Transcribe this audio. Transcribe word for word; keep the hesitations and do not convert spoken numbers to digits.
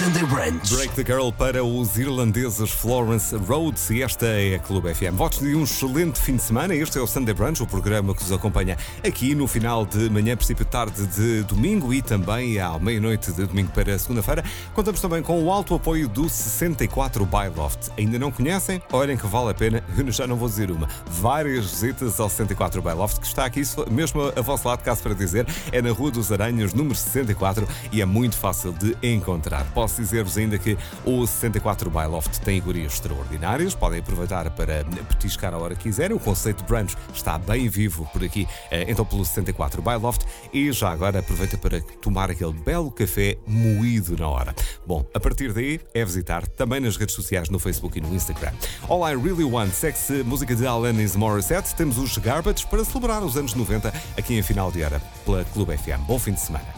Sunday Brunch. Break the Girl para os irlandeses Florence Rhodes e esta é a Clube F M. Votos de um excelente fim de semana. Este é o Sunday Brunch, o programa que vos acompanha aqui no final de manhã, princípio de tarde de domingo e também à meia-noite de domingo para segunda-feira. Contamos também com o alto apoio do sessenta e quatro by Loft. Ainda não conhecem? Olhem que vale a pena. Eu já não vou dizer uma. Várias visitas ao sessenta e quatro by Loft, que está aqui mesmo a vosso lado, caso para dizer. É na Rua dos Aranhos, número sessenta e quatro, e é muito fácil de encontrar. Posso dizer-vos ainda que o sessenta e quatro by Loft tem iguarias extraordinárias. Podem aproveitar para petiscar a hora que quiserem. O conceito de brunch está bem vivo por aqui, então pelo sessenta e quatro by Loft. E já agora aproveita para tomar aquele belo café moído na hora. Bom, a partir daí é visitar também nas redes sociais, no Facebook e no Instagram. All I Really Want, sexy música de Alanis Morissette. Temos os Garbage para celebrar os anos noventa aqui em final de hora pela Clube F M. Bom fim de semana.